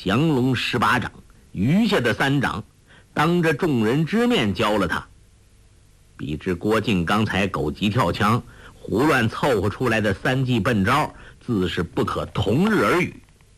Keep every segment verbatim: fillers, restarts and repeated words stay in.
降龙十八掌，余下的三掌当着众人之面教了他。比之郭靖刚才狗急跳墙胡乱凑合出来的三计笨招，自是不可同日而语。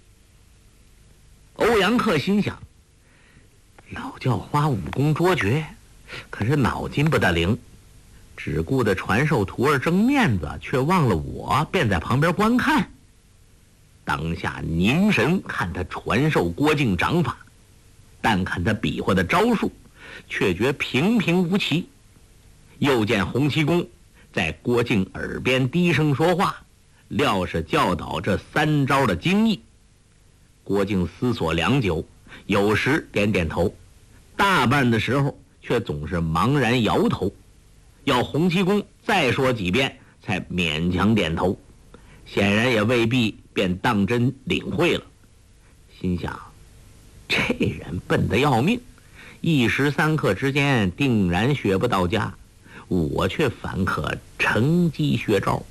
欧阳克心想，老叫花武功卓绝，可是脑筋不大灵，只顾着传授徒儿争面子，却忘了我，便在旁边观看。当下凝神看他传授郭靖掌法，但看他比划的招数，却觉平平无奇。又见洪七公在郭靖耳边低声说话，料是教导这三招的精义。郭靖思索良久，有时点点头，大半的时候却总是茫然摇头，要洪七公再说几遍才勉强点头，显然也未必便当真领会了。心想，这人笨得要命，一时三刻之间定然学不到家，我却反可乘机学招。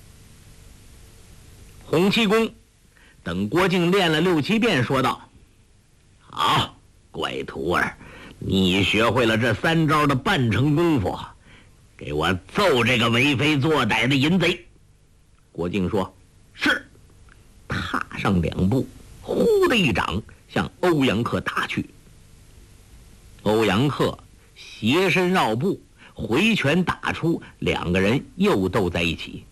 洪七公等郭靖练了六七遍，说道：好，乖徒儿，你学会了这三招的半成功夫，给我揍这个为非作歹的淫贼。郭靖说：是。踏上两步，呼的一掌向欧阳克打去。欧阳克斜身绕步，回拳打出，两个人又斗在一起。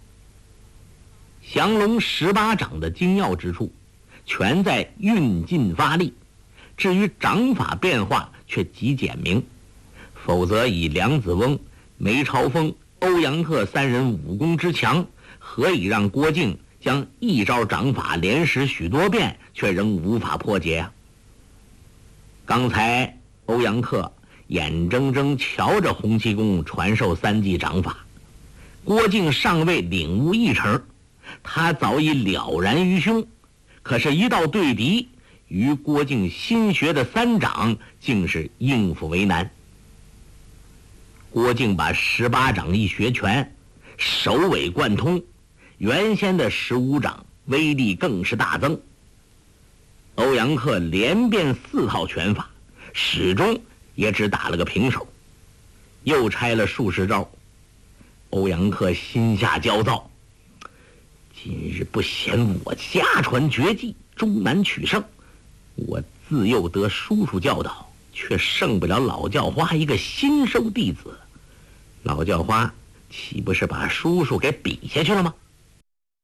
降龙十八掌的精要之处全在运劲发力，至于掌法变化却极简明，否则以梁子翁、梅超风、欧阳克三人武功之强，何以让郭靖将一招掌法连使许多遍，却仍无法破解啊？刚才欧阳克眼睁睁瞧着洪七公传授三计掌法，郭靖尚未领悟一成，他早已了然于胸，可是一到对敌，于郭靖新学的三掌竟是应付为难。郭靖把十八掌一学全，首尾贯通，原先的十五掌威力更是大增。欧阳克连变四套拳法，始终也只打了个平手，又拆了数十招。欧阳克心下焦躁，今日不嫌我家传绝技，终难取胜，我自幼得叔叔教导，却胜不了老教花一个新收弟子，老教花岂不是把叔叔给比下去了吗？